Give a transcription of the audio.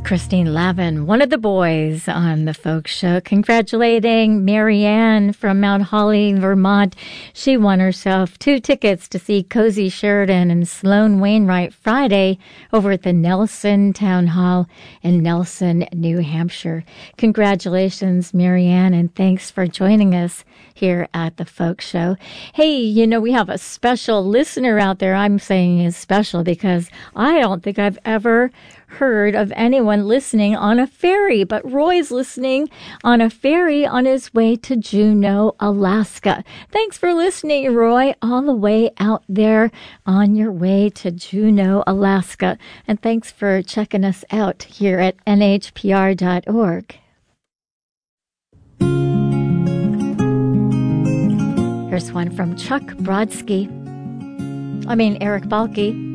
Christine Lavin, one of the boys on the Folk Show, congratulating Marianne from Mount Holly, Vermont. She won herself 2 tickets to see Cozy Sheridan and Sloan Wainwright Friday over at the Nelson Town Hall in Nelson, New Hampshire. Congratulations, Marianne, and thanks for joining us here at the Folk Show. Hey, you know, we have a special listener out there. I'm saying is special because I don't think I've ever heard of anyone listening on a ferry, but Roy's listening on a ferry on his way to Juneau, Alaska. Thanks for listening, Roy, all the way out there on your way to Juneau, Alaska. And thanks for checking us out here at nhpr.org. Here's one from Eric Balke.